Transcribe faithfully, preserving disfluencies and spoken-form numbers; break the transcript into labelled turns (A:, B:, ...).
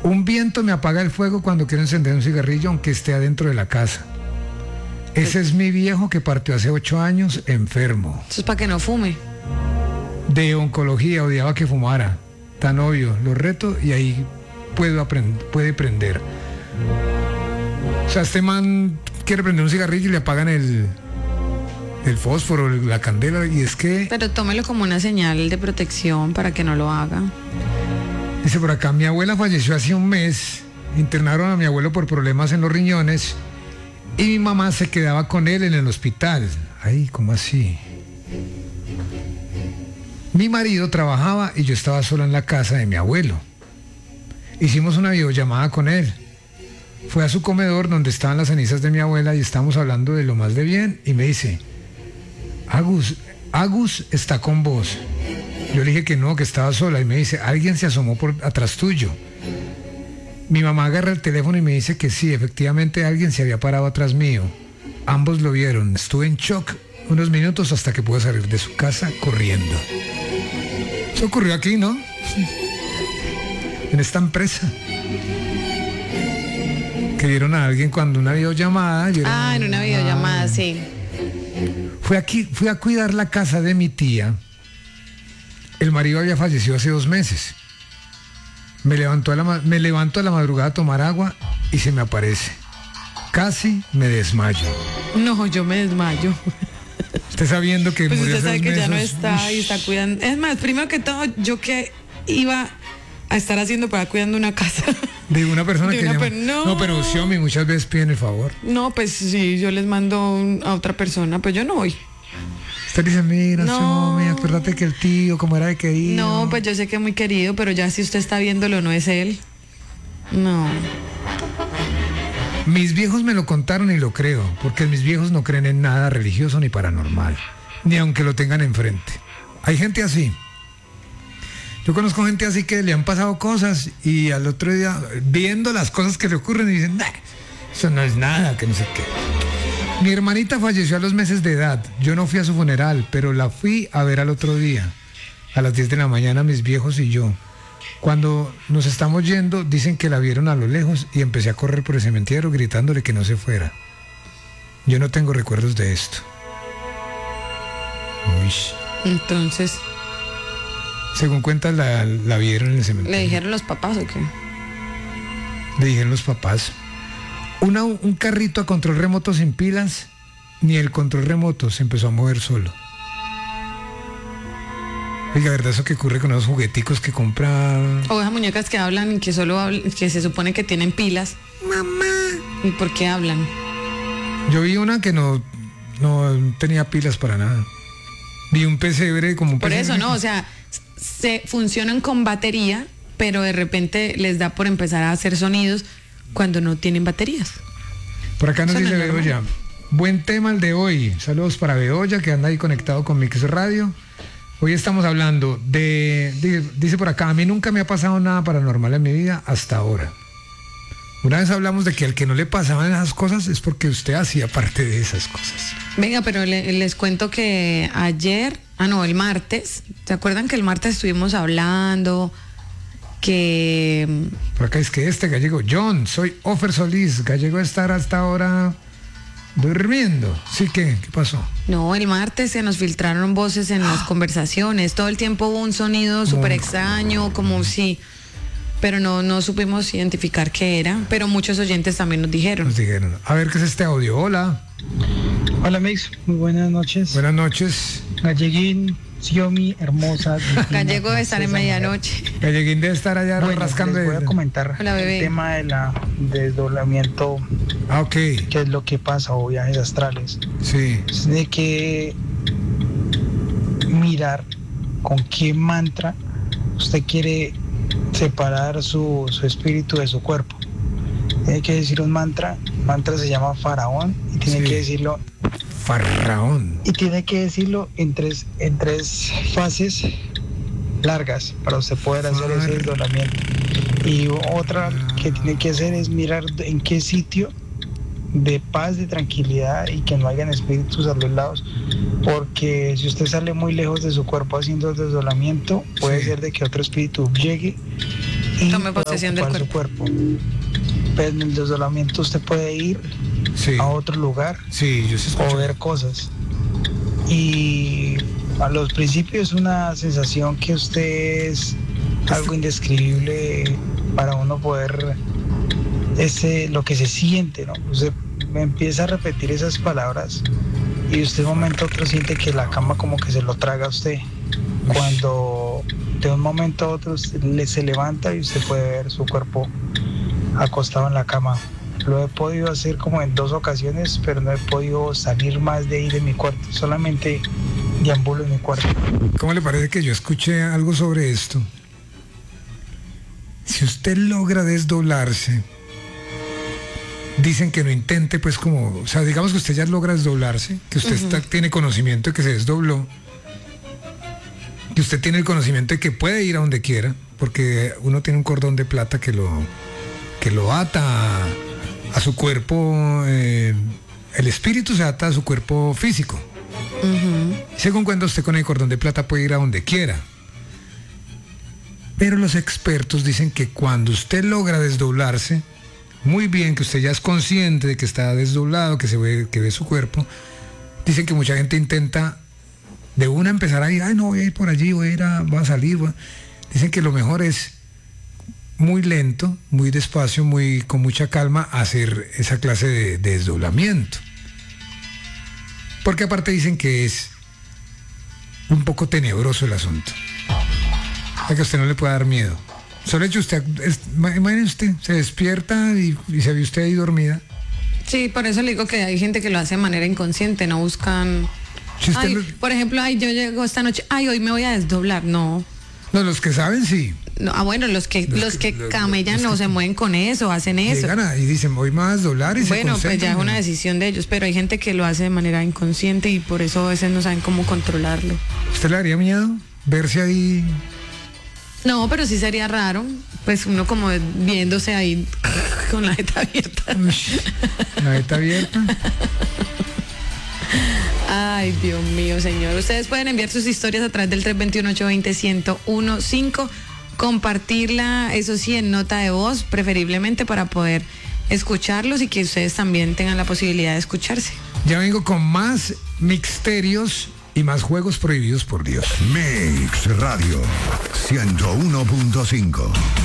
A: Un viento me apaga el fuego cuando quiero encender un cigarrillo aunque esté adentro de la casa. Ese es mi viejo que partió hace ocho años enfermo.
B: Eso es para que no fume.
A: De oncología, odiaba que fumara. Tan obvio, lo reto y ahí puedo aprend- puede prender. O sea, este man quiere prender un cigarrillo y le apagan el, el fósforo, la candela, y es que...
B: Pero tómelo como una señal de protección para que no lo haga.
A: Dice por acá, mi abuela falleció hace un mes, internaron a mi abuelo por problemas en los riñones y mi mamá se quedaba con él en el hospital. Ay, ¿cómo así? Mi marido trabajaba y yo estaba sola en la casa de mi abuelo. Hicimos una videollamada con él. Fue a su comedor donde estaban las cenizas de mi abuela y estábamos hablando de lo más de bien y me dice, Agus, Agus está con vos. Yo le dije que no, que estaba sola y me dice, alguien se asomó por atrás tuyo. Mi mamá agarra el teléfono y me dice que sí, efectivamente alguien se había parado atrás mío. Ambos lo vieron. Estuve en shock unos minutos hasta que pude salir de su casa corriendo. Eso ocurrió aquí, ¿no? En esta empresa. Que vieron a alguien cuando una videollamada. Vieron,
B: Ah, en una videollamada,
A: ah,
B: sí.
A: Fui aquí, fui a cuidar la casa de mi tía. El marido había fallecido hace dos meses. Me levanto a la, ma- me levanto a la madrugada a tomar agua y se me aparece. Casi me desmayo.
B: No, yo me desmayo.
A: Usted sabiendo que
B: Pues
A: murió
B: usted
A: hace
B: sabe
A: dos
B: que ya no
A: meses.
B: está y está cuidando. Es más, primero que todo, yo que iba a estar haciendo para cuidando una casa.
A: De una persona
B: De
A: que
B: una
A: llama.
B: per- no.
A: No, pero Xiomi muchas veces piden el favor.
B: No, pues sí, yo les mando un- a otra persona, pues yo no voy.
A: Usted dice, mira,
B: No.
A: Xiomi, acuérdate que el tío, como era de querido.
B: No, pues yo sé que es muy querido, pero ya si usted está viéndolo, no es él. No.
A: Mis viejos me lo contaron y lo creo, porque mis viejos no creen en nada religioso ni paranormal, ni aunque lo tengan enfrente. Hay gente así. Yo conozco gente así que le han pasado cosas y al otro día, viendo las cosas que le ocurren, y dicen, nah, eso no es nada, que no sé qué. Mi hermanita falleció a los meses de edad. Yo no fui a su funeral, pero la fui a ver al otro día, a las diez de la mañana, mis viejos y yo. Cuando nos estamos yendo, dicen que la vieron a lo lejos y empecé a correr por el cementerio gritándole que no se fuera. Yo no tengo recuerdos de esto. Uy.
B: Entonces,
A: Según cuentas, la, la vieron en el cementerio.
B: ¿le dijeron los papás o qué?
A: Le dijeron los papás. Una, un carrito a control remoto sin pilas, ni el control remoto se empezó a mover solo. Oiga, ¿verdad eso que ocurre con esos jugueticos que compra?
B: O esas muñecas que hablan y que solo hablan, que se supone que tienen pilas.
A: Mamá.
B: ¿Y por qué hablan?
A: Yo vi una que no, no tenía pilas para nada. Vi un pesebre como un
B: Por
A: pesebre.
B: eso, ¿no? O sea, se funcionan con batería, pero de repente les da por empezar a hacer sonidos cuando no tienen baterías.
A: Por acá nos
B: Eso no
A: dice
B: es normal.
A: Bedoya. Buen tema el de hoy. Saludos para Bedoya, que anda ahí conectado con Mix Radio. Hoy estamos hablando de, de- dice por acá, a mí nunca me ha pasado nada paranormal en mi vida hasta ahora. Una vez hablamos de que al que no le pasaban esas cosas es porque usted hacía parte de esas cosas.
B: Venga, pero le- les cuento que ayer, ah no, el martes, ¿se acuerdan que el martes estuvimos hablando que
A: Por acá es que este gallego, John, soy Ofer Solís, gallego estar hasta ahora durmiendo. ¿Sí qué? ¿Qué pasó?
B: no, el martes se nos filtraron voces en las conversaciones, todo el tiempo hubo un sonido súper extraño, como si, pero no, no supimos identificar qué era, pero muchos oyentes también nos dijeron.
A: Nos dijeron. A ver qué es este audio. Hola.
C: Hola Mix, muy buenas noches.
A: Buenas noches.
C: Galleguín, Xiomi, hermosa. divina,
B: Gallego de estar en
C: princesa,
B: medianoche.
A: Galleguín debe estar allá
C: mujer. Bueno,
A: rascando.
C: les voy a
A: el-
C: comentar
B: Hola, bebé.
C: el tema de la desdoblamiento,
A: Ah, ok.
C: qué es lo que pasa, o viajes astrales.
A: Sí.
C: Es de que mirar con qué mantra usted quiere separar su, su espíritu de su cuerpo. Tiene que decir un mantra, el mantra se llama faraón y tiene
A: Sí.
C: que decirlo
A: Farraón.
C: y tiene que decirlo en tres, en tres fases largas para usted poder hacer ese desdoblamiento. Y otra que tiene que hacer es mirar en qué sitio de paz, de tranquilidad y que no hayan espíritus a los lados, porque si usted sale muy lejos de su cuerpo haciendo el desdoblamiento, puede
A: Sí.
C: ser de que otro espíritu llegue y
B: tome posesión del
C: su cuerpo. Pero en el desdoblamiento usted puede ir
A: Sí.
C: a otro lugar
A: Sí, yo sí escucho.
C: o ver cosas. Y a los principios una sensación que usted es algo indescribible para uno poder, ese, lo que se siente, ¿no? Usted empieza a repetir esas palabras y usted de un momento a otro siente que la cama como que se lo traga a usted. Cuando de un momento a otro usted le, se levanta y usted puede ver su cuerpo acostado en la cama. Lo he podido hacer como en dos ocasiones, pero no he podido salir más de ahí de mi cuarto, solamente deambulo en mi cuarto.
A: ¿Cómo le parece que yo escuché algo sobre esto? Si usted logra desdoblarse, dicen que no intente, pues como, o sea, digamos que usted ya logra desdoblarse, que usted uh-huh. está, tiene conocimiento de que se desdobló, que usted tiene el conocimiento de que puede ir a donde quiera, porque uno tiene un cordón de plata que lo, que lo ata a, a su cuerpo, eh, el espíritu se ata a su cuerpo físico. Uh-huh. Según cuenta usted con el cordón de plata puede ir a donde quiera. Pero los expertos dicen que cuando usted logra desdoblarse, muy bien, que usted ya es consciente de que está desdoblado, que se ve, que ve su cuerpo, dicen que mucha gente intenta de una empezar a ir, ay no, voy a ir por allí, voy a ir a, voy a salir, voy a... Dicen que lo mejor es muy lento, muy despacio, muy con mucha calma hacer esa clase de, de desdoblamiento. Porque aparte dicen que es un poco tenebroso el asunto. A que a usted no le pueda dar miedo. Solo hecho usted, es, imagínese usted, se despierta y, y se ve usted ahí dormida.
B: Sí, por eso le digo que hay gente que lo hace de manera inconsciente, no buscan... Si ay, lo... Por ejemplo, ay, yo llego esta noche, ay, hoy me voy a desdoblar, no.
A: No, los que saben, sí.
B: No, ah, bueno, los que los, los que, que camellan los, los no que se mueven con eso, hacen eso.
A: Llegan a, y dicen, voy más a desdoblar y
B: bueno,
A: se
B: pues ya es una decisión de ellos, pero hay gente que lo hace de manera inconsciente y por eso a veces no saben cómo controlarlo.
A: ¿Usted le daría miedo verse ahí?
B: No, pero sí sería raro, pues uno como viéndose ahí con la jeta abierta.
A: Uy, la jeta abierta.
B: Ay, Dios mío, señor. Ustedes pueden enviar sus historias a través del tres dos uno, ocho dos cero, uno uno cinco, compartirla, eso sí, en nota de voz, preferiblemente para poder escucharlos y que ustedes también tengan la posibilidad de escucharse.
A: Ya vengo con más misterios y más juegos prohibidos por Dios.
D: Mix Radio ciento uno punto cinco.